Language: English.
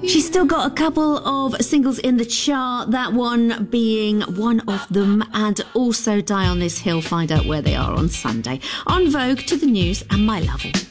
She's still got a couple of singles in the chart, that one being one of them, and also Die on This Hill. Find out where they are on Sunday. On Vogue, To the News, and My Lovin'.